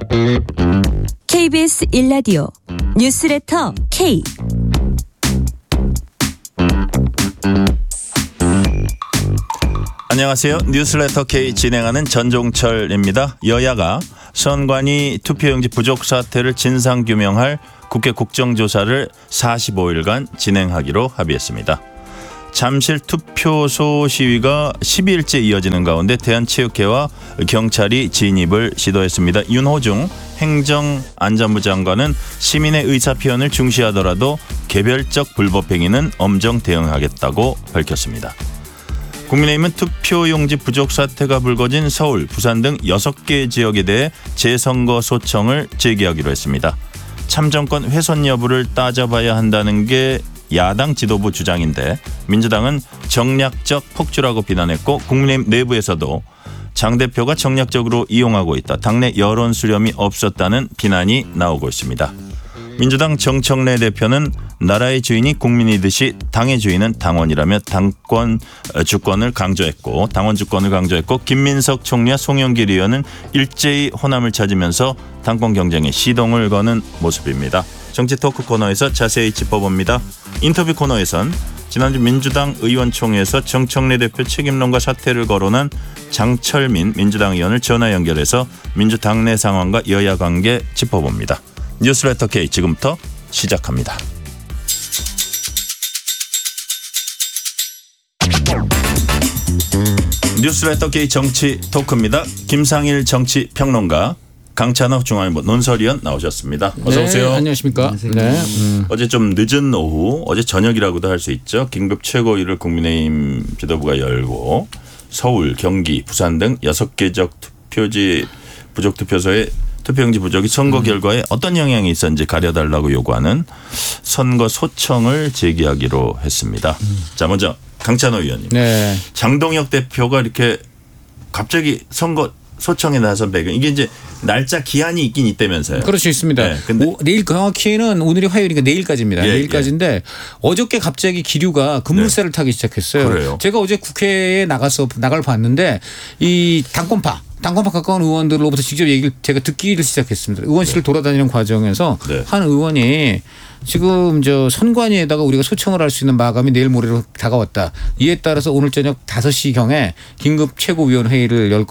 KBS 1라디오 뉴스레터 K. 안녕하세요. 뉴스레터 K 진행하는 전종철입니다. 여야가 선관위 투표용지 부족 사태를 진상규명할 국회 국정조사를 45일간 진행하기로 합의했습니다. 잠실 투표소 시위가 12일째 이어지는 가운데 대한체육회와 경찰이 진입을 시도했습니다. 윤호중 행정안전부 장관은 시민의 의사표현을 중시하더라도 개별적 불법행위는 엄정 대응하겠다고 밝혔습니다. 국민의힘은 투표용지 부족 사태가 불거진 서울, 부산 등 6개 지역에 대해 재선거 소청을 제기하기로 했습니다. 참정권 훼손 여부를 따져봐야 한다는 게 야당 지도부 주장인데 민주당은 정략적 폭주라고 비난했고 국민의힘 내부에서도 장 대표가 정략적으로 이용하고 있다. 당내 여론 수렴이 없었다는 비난이 나오고 있습니다. 민주당 정청래 대표는 나라의 주인이 국민이듯이 당의 주인은 당원이라며 당권 주권을 강조했고 당원 주권을 강조했고 김민석 총리와 송영길 의원은 일제히 호남을 찾으면서 당권 경쟁에 시동을 거는 모습입니다. 정치 토크 코너에서 자세히 짚어봅니다. 인터뷰 코너에선 지난주 민주당 의원총회에서 정청래 대표 책임론과 사퇴를 거론한 장철민 민주당 의원을 전화 연결해서 민주 당내 상황과 여야 관계 짚어봅니다. 뉴스레터 K 지금부터 시작합니다. 뉴스레터 K 정치 토크입니다. 김상일 정치평론가, 강찬호 중앙일보 논설위원 나오셨습니다. 어서 오세요. 네, 안녕하십니까. 네. 어제 좀 늦은 오후, 어제 저녁이라고도 할 수 있죠. 긴급 최고위를 국민의힘 지도부가 열고 서울, 경기, 부산 등 6개 지역 투표지 부족 투표소에 투표용지 부족이 선거 결과에 어떤 영향이 있었는지 가려달라고 요구하는 선거 소청을 제기하기로 했습니다. 자, 먼저 강찬호 의원님. 네. 장동혁 대표가 이렇게 갑자기 선거 소청에 나선 배경, 이게 이제 날짜 기한이 있긴 있다면서요. 그럴 수 있습니다. 네, 근데 내일 정확히는 오늘이 화요일이니까 내일까지입니다. 예, 내일까지인데 어저께 갑자기 기류가 급물살을 타기 시작했어요. 그래요? 제가 어제 국회에 나갈 봤는데 이 당권파 가까운 의원들로부터 직접 얘기를 제가 듣기를 시작했습니다. 의원실을 돌아다니는 과정에서 네. 한 의원이 지금 선관위에다가 우리가 소청을 할 수 있는 마감이 내일 모레로 다가왔다. 이에 따라서 오늘 저녁 5시경에 긴급 최고위원회의를 열